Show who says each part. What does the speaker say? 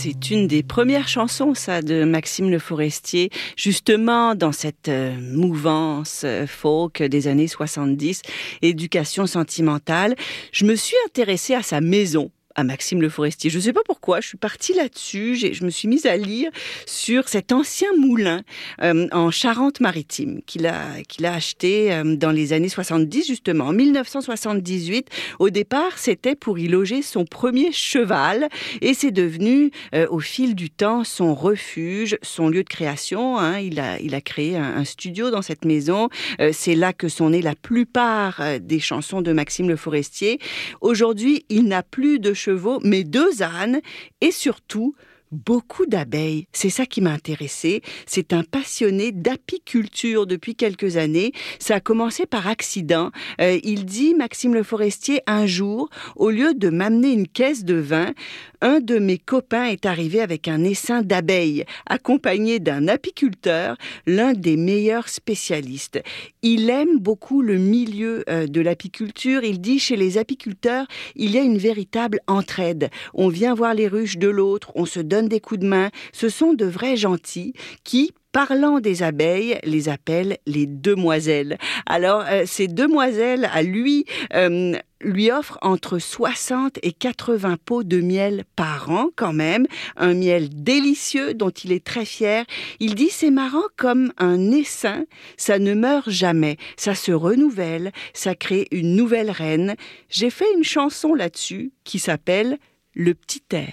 Speaker 1: C'est une des premières chansons, ça, de Maxime Le Forestier, justement dans cette mouvance folk des années 70, éducation sentimentale. Je me suis intéressée à sa maison, à Maxime Le Forestier. Je ne sais pas pourquoi, je suis partie là-dessus, je me suis mise à lire sur cet ancien moulin en Charente-Maritime qu'il a acheté dans les années 70, justement. En 1978, au départ, c'était pour y loger son premier cheval et c'est devenu, au fil du temps, son refuge, son lieu de création. Il a créé un studio dans cette maison. C'est là que sont nées la plupart des chansons de Maxime Le Forestier. Aujourd'hui, il n'a plus de chevaux, mais 2 ânes et surtout beaucoup d'abeilles. C'est ça qui m'a intéressée. C'est un passionné d'apiculture depuis quelques années. Ça a commencé par accident. Il dit, Maxime Le Forestier, un jour, au lieu de m'amener une caisse de vin, un de mes copains est arrivé avec un essaim d'abeilles, accompagné d'un apiculteur, l'un des meilleurs spécialistes. Il aime beaucoup le milieu de l'apiculture. Il dit, chez les apiculteurs, il y a une véritable entraide. On vient voir les ruches de l'autre, on se donne des coups de main. Ce sont de vrais gentils qui, parlant des abeilles, les appellent les demoiselles. Alors, ces demoiselles, à lui offrent entre 60 et 80 pots de miel par an quand même. Un miel délicieux dont il est très fier. Il dit, c'est marrant comme un essaim, ça ne meurt jamais. Ça se renouvelle, ça crée une nouvelle reine. J'ai fait une chanson là-dessus qui s'appelle « Le petit air ».